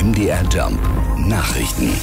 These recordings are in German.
MDR Jump Nachrichten.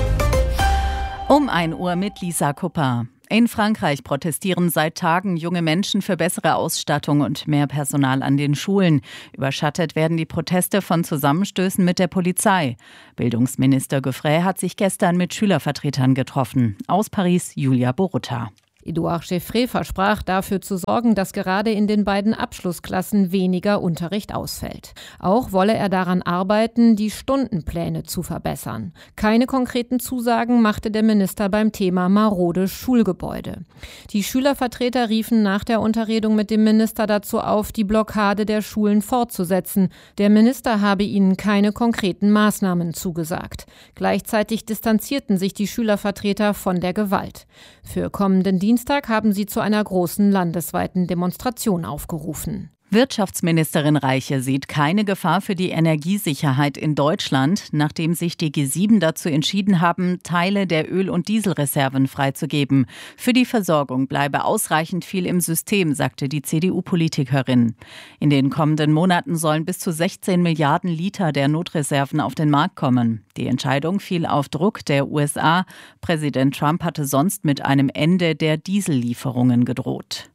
Um 1 Uhr mit Lisa Kupper. In Frankreich protestieren seit Tagen junge Menschen für bessere Ausstattung und mehr Personal an den Schulen. Überschattet werden die Proteste von Zusammenstößen mit der Polizei. Bildungsminister Goffret hat sich gestern mit Schülervertretern getroffen. Aus Paris Julia Borutta. Edouard Geoffrey versprach, dafür zu sorgen, dass gerade in den beiden Abschlussklassen weniger Unterricht ausfällt. Auch wolle er daran arbeiten, die Stundenpläne zu verbessern. Keine konkreten Zusagen machte der Minister beim Thema marode Schulgebäude. Die Schülervertreter riefen nach der Unterredung mit dem Minister dazu auf, die Blockade der Schulen fortzusetzen. Der Minister habe ihnen keine konkreten Maßnahmen zugesagt. Gleichzeitig distanzierten sich die Schülervertreter von der Gewalt. Für kommenden Dienstag haben sie zu einer großen landesweiten Demonstration aufgerufen. Wirtschaftsministerin Reiche sieht keine Gefahr für die Energiesicherheit in Deutschland, nachdem sich die G7 dazu entschieden haben, Teile der Öl- und Dieselreserven freizugeben. Für die Versorgung bleibe ausreichend viel im System, sagte die CDU-Politikerin. In den kommenden Monaten sollen bis zu 16 Milliarden Liter der Notreserven auf den Markt kommen. Die Entscheidung fiel auf Druck der USA. Präsident Trump hatte sonst mit einem Ende der Diesellieferungen gedroht.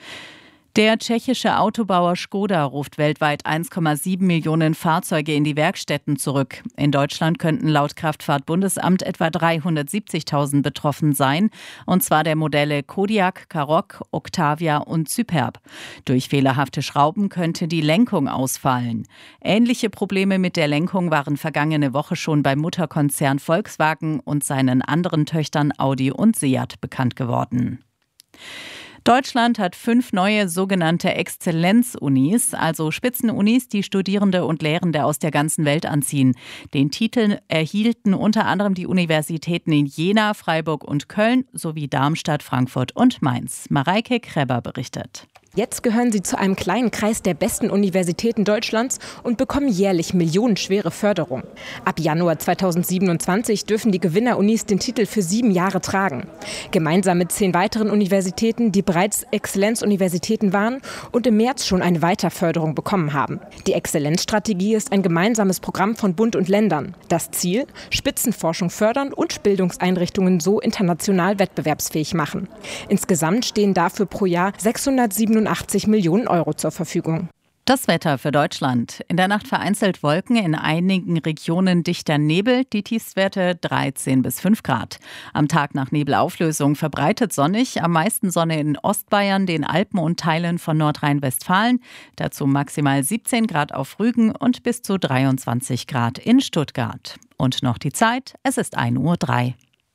Der tschechische Autobauer Škoda ruft weltweit 1,7 Millionen Fahrzeuge in die Werkstätten zurück. In Deutschland könnten laut Kraftfahrtbundesamt etwa 370.000 betroffen sein, und zwar der Modelle Kodiaq, Karoq, Octavia und Superb. Durch fehlerhafte Schrauben könnte die Lenkung ausfallen. Ähnliche Probleme mit der Lenkung waren vergangene Woche schon beim Mutterkonzern Volkswagen und seinen anderen Töchtern Audi und Seat bekannt geworden. Deutschland hat 5 neue sogenannte Exzellenzunis, also Spitzenunis, die Studierende und Lehrende aus der ganzen Welt anziehen. Den Titel erhielten unter anderem die Universitäten in Jena, Freiburg und Köln sowie Darmstadt, Frankfurt und Mainz. Mareike Kreber berichtet. Jetzt gehören sie zu einem kleinen Kreis der besten Universitäten Deutschlands und bekommen jährlich millionenschwere Förderung. Ab Januar 2027 dürfen die Gewinnerunis den Titel für 7 Jahre tragen. Gemeinsam mit 10 weiteren Universitäten, die bereits Exzellenzuniversitäten waren und im März schon eine Weiterförderung bekommen haben. Die Exzellenzstrategie ist ein gemeinsames Programm von Bund und Ländern. Das Ziel: Spitzenforschung fördern und Bildungseinrichtungen so international wettbewerbsfähig machen. Insgesamt stehen dafür pro Jahr 687 Millionen Euro zur Verfügung. Das Wetter für Deutschland. In der Nacht vereinzelt Wolken, in einigen Regionen dichter Nebel, die Tiefstwerte 13 bis 5 Grad. Am Tag nach Nebelauflösung verbreitet sonnig, am meisten Sonne in Ostbayern, den Alpen und Teilen von Nordrhein-Westfalen. Dazu maximal 17 Grad auf Rügen und bis zu 23 Grad in Stuttgart. Und noch die Zeit, es ist 1:03 Uhr.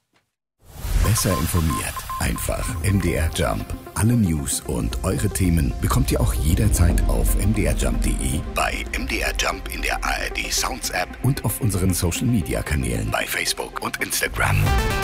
Besser informiert. Einfach MDR Jump. Alle News und eure Themen bekommt ihr auch jederzeit auf mdrjump.de, bei MDR Jump in der ARD Sounds App und auf unseren Social Media Kanälen bei Facebook und Instagram.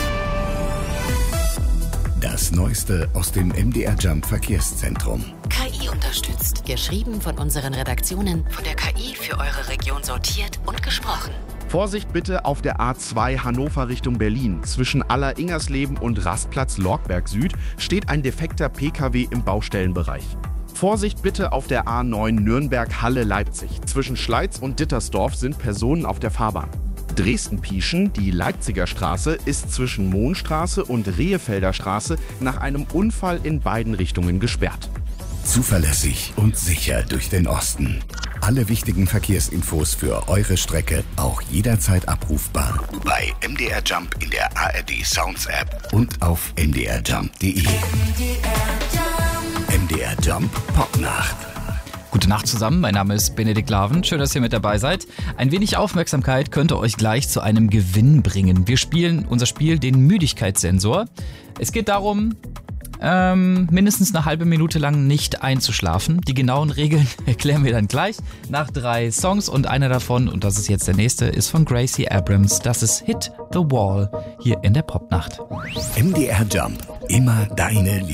Das Neueste aus dem MDR Jump Verkehrszentrum. KI unterstützt. Geschrieben von unseren Redaktionen, von der KI für eure Region sortiert und gesprochen. Vorsicht bitte auf der A2 Hannover Richtung Berlin. Zwischen Aller-Ingersleben und Rastplatz Lorgberg Süd steht ein defekter PKW im Baustellenbereich. Vorsicht bitte auf der A9 Nürnberg-Halle-Leipzig. Zwischen Schleiz und Dittersdorf sind Personen auf der Fahrbahn. Dresden-Pieschen, die Leipziger Straße, ist zwischen Mohnstraße und Rehefelder Straße nach einem Unfall in beiden Richtungen gesperrt. Zuverlässig und sicher durch den Osten. Alle wichtigen Verkehrsinfos für eure Strecke auch jederzeit abrufbar bei MDR Jump in der ARD Sounds App und auf mdrjump.de. MDR Jump Popnacht. Gute Nacht zusammen, mein Name ist Benedikt Laven. Schön, dass ihr mit dabei seid. Ein wenig Aufmerksamkeit könnte euch gleich zu einem Gewinn bringen. Wir spielen unser Spiel, den Müdigkeitssensor. Es geht darum, mindestens eine halbe Minute lang nicht einzuschlafen. Die genauen Regeln erklären wir dann gleich nach 3 Songs und einer davon, und das ist jetzt der nächste, ist von Gracie Abrams. Das ist Hit the Wall hier in der Popnacht. MDR Jump, immer deine